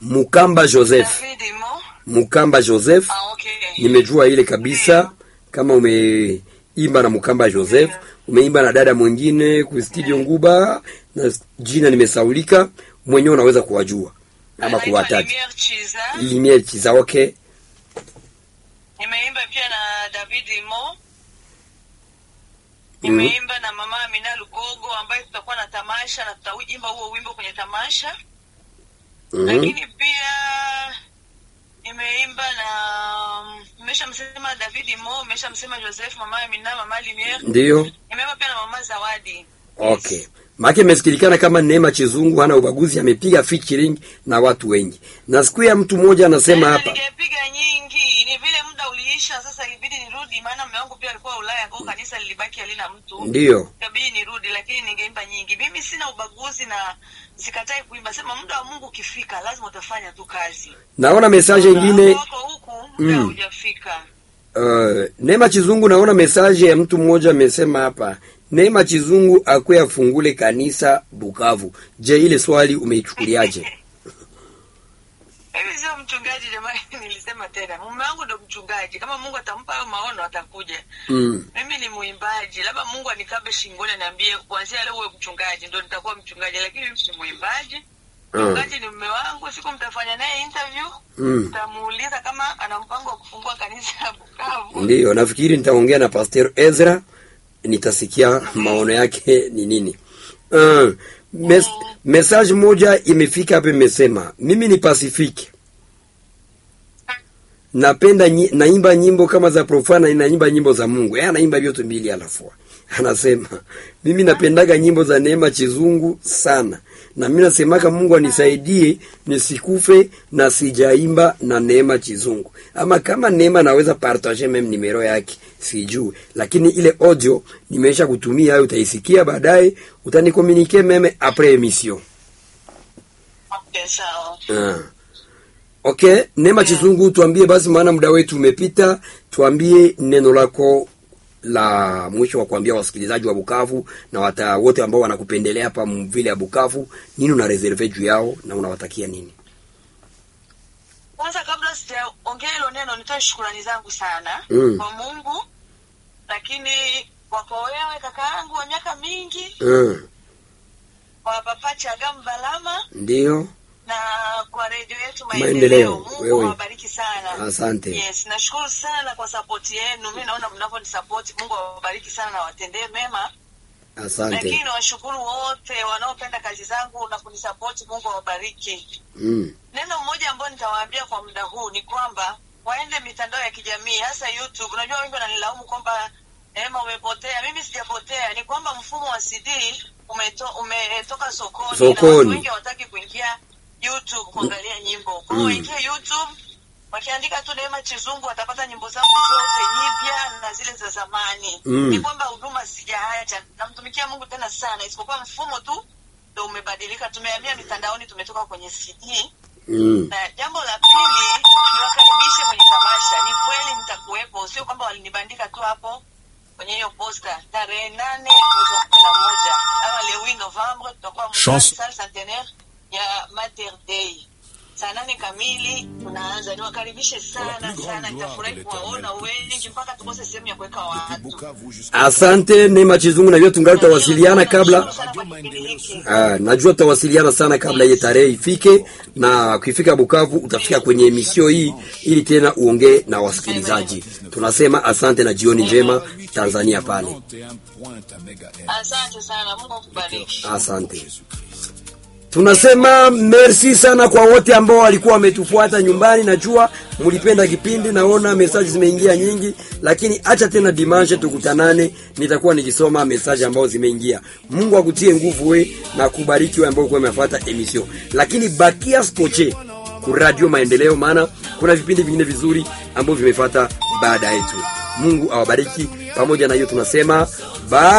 Mukamba Joseph. Mukamba Joseph. Okay. Nimejua ile kabisa kama umeimba na Mukamba Joseph, umeimba na dada mwingine ku studio Nguba na jina nimesaulika, mwenyewe unaweza kuwajua ama kuwataja. Limier Chiza, okay. Nimeimba pia na David Mo. Nimeimba na Mama Amina Lugogo ambaye tutakuwa na tamasha na tutaimba huo wimbo kwenye tamasha. Lakini pia nimeimba na nimeshamsema David Mo, nimeshamsema Joseph, Mama Amina, Mama Limier. Ndio. Nimeimba pia na Mama Zawadi. Okay. Maki mesikilikana kama Neema Chizungu hana ubaguzi, amepiga featuring na watu wengi. Na siku ya mtu mmoja anasema hapa. Ningepiga nyingi, ni vile muda uliisha, sasa ibidi nirudi maana mume wangu pia alikuwa Ulaya, kwa kanisa lilibaki halina mtu. Ndio. Ibidi nirudi, lakini ningeimba nyingi. Mimi sina ubaguzi na sikatai kuimba. Sema muda wa Mungu ukifika lazima utafanya tu kazi. Naona message nyingine huku muda hujafika. Neema Chizungu, naona message ya mtu mmoja amesema hapa. Neema Chizungu akwe afungule kanisa Bukavu. Je, ile swali umeichukuliaje? Mimi sio mchungaji jamani, nilisema tena. Mume wangu ndo mchungaji. Kama Mungu atampa hayo maono atakuja. Mimi ni muimbaji. Labda Mungu anikabe shingoni niambie kuanzia leo uwe mchungaji ndio nitakuwa mchungaji, lakini mimi si muimbaji. Mchungaji ni mume wangu, siku mtafanya naye interview. Nitamuuliza kama ana mpango wa kufungua kanisa la Bukavu. Ndio, nafikiri nitaongea na Pastor Ezra. Nitasikia maono yake ni nini. Message moja imefika hapa, imesema mimi ni Pacific. Napenda naimba nyimbo kama za profana, naimba nyimbo za Mungu. Yeye anaimba vyote mbili alafu. Anasema mimi napendaga nyimbo za Neema Chizungu sana. Na mimi nasemaka Mungu anisaidie nisikufe na sijaimba na Neema Chizungu. Ama kama Neema naweza partager meme numero yake sijui, lakini ile audio nimesha kutumia, hayo utaisikia baadaye, utanikommunique meme après émission. Okay, sawa. Okay, Neema Chizungu, tuambie basi maana muda wetu umepita, tuambie neno lako la mwisho wa kuambia wasikilizaji wa Bukavu na wote ambao wanakupendelea hapa mvile ya Bukavu, nini una reserve juu yao na unawatakia nini? Kwanza kabla sijaongea hilo neno nitoe shukrani zangu sana kwa Mungu, lakini kwa wewe kakaangu wa miaka mingi, kwa Papa Chagam Balama, ndio, na kwa radio yetu Maendeleo. Mungu awabariki sana. Asante. Yes, nashukuru sana kwa support yenu. Mimi naona mnavyonisupport. Mungu awabariki sana na watendee mema. Asante. Lakini nawashukuru wote wanaopenda kazi zangu na kunisupport. Mungu awabariki. Neno moja ambalo nitawaambia kwa muda huu ni kwamba waende mitandao ya kijamii, hasa YouTube. Unajua wengi wananilaumu kwamba Neema umepotea. Mimi sijapotea. Ni kwamba mfumo wa CD umetoka sokoni. Na watu wengi hawataki kuingia YouTube kuangalia nyimbo. Kwa hiyo ingia YouTube, wakiandika tu Neema Chizungu watapata nyimbo zangu zote nyipya na zile za zamani. Ni kwamba huduma sijaacha. Namtumikia Mungu tena sana. Isipokuwa mfumo tu ndio umebadilika. Tumehamia mitandaoni, tumetoka kwenye CD. Na jambo la pili, niwakaribishe kwenye tamasha. Ni kweli nitakuwepo. Sio kwamba walinibandika tu hapo kwenye hiyo poster. Tarehe 8 mwezi wa 11 ama le 8 Novembre tutakuwa mwanzo centenaire ya Mater Dei. Saa 8 kamili tunaanza. Niwakaribishe sana sana, nitafurahi kuwaona wengi mpaka tukose sehemu ya kuweka watu. Asante Neema Chizungu, najua tungali tutawasiliana kabla. Najua tutawasiliana sana kabla ile tarehe ifike, na ukifika Bukavu utafika kwenye emission hii ili tena uongee na wasikilizaji. Tunasema asante na jioni njema Tanzania pale. Asante sana, Mungu akubariki. Asante. Tunasema merci sana kwa wote ambao walikuwa wametufuata nyumbani. Najua mlipenda kipindi, naona message zimeingia nyingi, lakini acha tena dimanche tukutanane, nitakuwa nikisoma message ambao zimeingia. Mungu akutie nguvu we na kubariki wewe ambao umefuata emission. Lakini bakia skoche ku Radio Maendeleo, maana kuna vipindi vingine vizuri ambao vimefuata baada yetu. Mungu awabariki. Pamoja na hiyo tunasema bye.